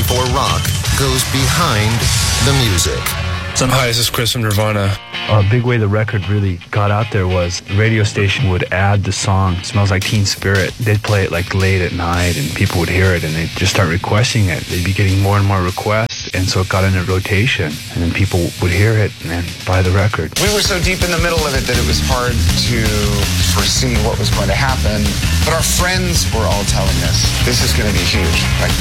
for rock goes behind the music. Hi, this is Chris from Nirvana. A big way the record really got out there was the radio station would add the song Smells Like Teen Spirit. They'd play it like late at night and people would hear it and they'd just start requesting it. They'd be getting more and more requests, and so it got into rotation, and then people would hear it and buy the record. We were so deep in the middle of it that it was hard to foresee what was going to happen, but our friends were all telling us, this is going to be huge. Like,